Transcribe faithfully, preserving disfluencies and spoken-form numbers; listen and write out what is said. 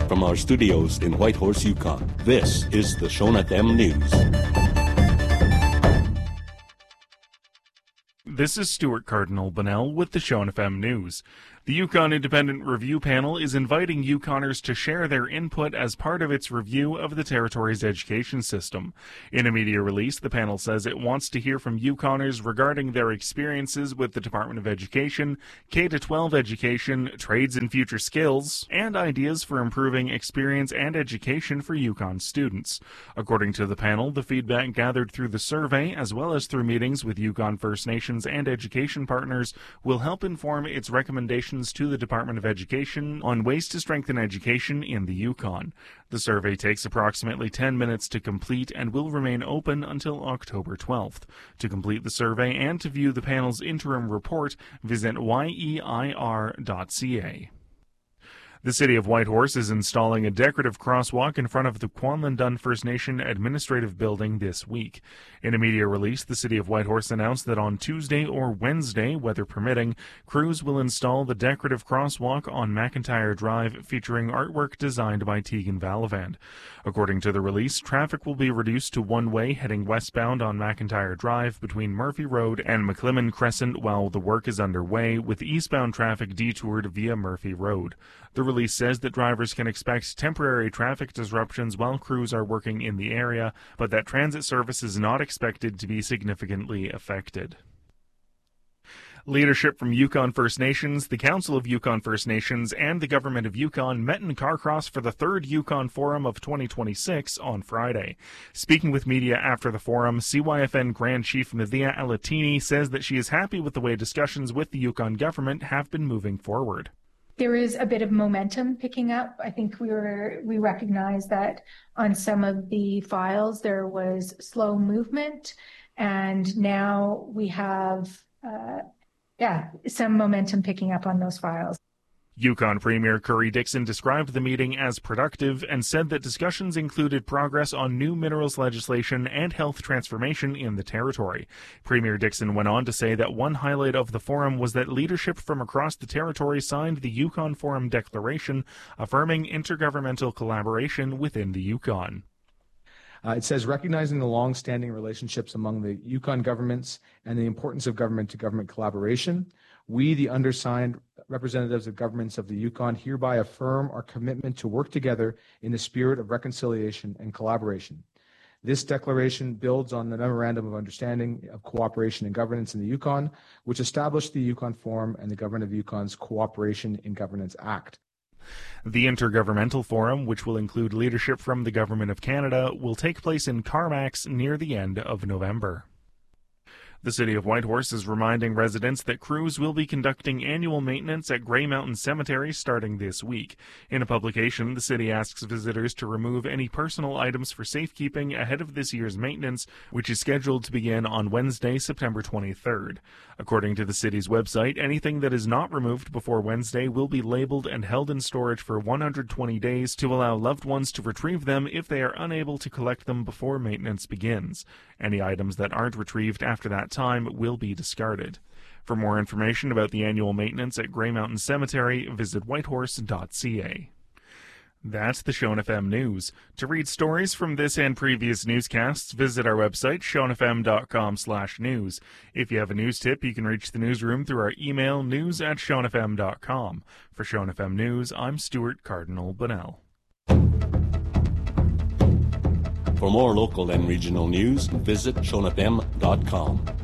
from our studios in Whitehorse, Yukon, this is the Shone F M News. This is Stuart Cardinal Bunnell with the Shone F M News. The Yukon Independent Review Panel is inviting Yukoners to share their input as part of its review of the territory's education system. In a media release, the panel says it wants to hear from Yukoners regarding their experiences with the Department of Education, K through twelve education, trades and future skills, and ideas for improving experience and education for Yukon students. According to the panel, the feedback gathered through the survey, as well as through meetings with Yukon First Nations and education partners, will help inform its recommendations to the Department of Education on ways to strengthen education in the Yukon. The survey takes approximately ten minutes to complete and will remain open until October twelfth. To complete the survey and to view the panel's interim report, visit y e i r dot c a. The City of Whitehorse is installing a decorative crosswalk in front of the Kwanlin Dun First Nation Administrative Building this week. In a media release, the City of Whitehorse announced that on Tuesday or Wednesday, weather permitting, crews will install the decorative crosswalk on McIntyre Drive featuring artwork designed by Tegan Valavand. According to the release, traffic will be reduced to one way heading westbound on McIntyre Drive between Murphy Road and McClimmon Crescent while the work is underway, with eastbound traffic detoured via Murphy Road. The release says that drivers can expect temporary traffic disruptions while crews are working in the area, but that transit service is not expected to be significantly affected. Leadership from Yukon First Nations, the Council of Yukon First Nations, and the Government of Yukon met in Carcross for the third Yukon Forum of twenty twenty-six on Friday. Speaking with media after the forum, C Y F N Grand Chief Navia Alatini says that she is happy with the way discussions with the Yukon government have been moving forward. There is a bit of momentum picking up. I think we were we recognize that on some of the files there was slow movement, and now we have uh, yeah some momentum picking up on those files. Yukon Premier Currie Dixon described the meeting as productive and said that discussions included progress on new minerals legislation and health transformation in the territory. Premier Dixon went on to say that one highlight of the forum was that leadership from across the territory signed the Yukon Forum Declaration, affirming intergovernmental collaboration within the Yukon. Uh, it says, recognizing the long-standing relationships among the Yukon governments and the importance of government-to-government collaboration, we, the undersigned representatives of governments of the Yukon, hereby affirm our commitment to work together in the spirit of reconciliation and collaboration. This declaration builds on the Memorandum of Understanding of Cooperation and Governance in the Yukon, which established the Yukon Forum and the Government of Yukon's Cooperation in Governance Act. The Intergovernmental Forum, which will include leadership from the Government of Canada, will take place in Carmacks near the end of November. The City of Whitehorse is reminding residents that crews will be conducting annual maintenance at Grey Mountain Cemetery starting this week. In a publication, the city asks visitors to remove any personal items for safekeeping ahead of this year's maintenance, which is scheduled to begin on Wednesday, September twenty-third. According to the city's website, anything that is not removed before Wednesday will be labeled and held in storage for one hundred twenty days to allow loved ones to retrieve them if they are unable to collect them before maintenance begins. Any items that aren't retrieved after that time will be discarded. For more information about the annual maintenance at Grey Mountain Cemetery, visit whitehorse dot c a. That's the Shone F M News. To read stories from this and previous newscasts, visit our website, shone f m dot com slash news. If you have a news tip, you can reach the newsroom through our email, news at shone f m dot com. For Shone F M News, I'm Stuart Cardinal Bunnell. For more local and regional news, visit shone f m dot com.